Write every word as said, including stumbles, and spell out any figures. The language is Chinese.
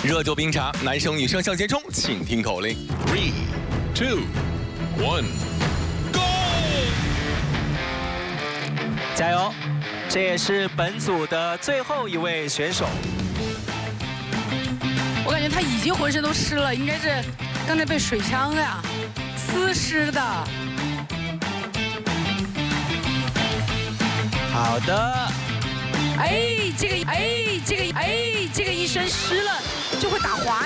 热酒冰茶，男生女生向前冲，请听口令 ：three, two, one, go！ 加油！这也是本组的最后一位选手。 我感觉他已经浑身都湿了，应该是刚才被水枪呀呲湿的。 好的。 哎，这个哎，这个哎，这个一身湿了就会打滑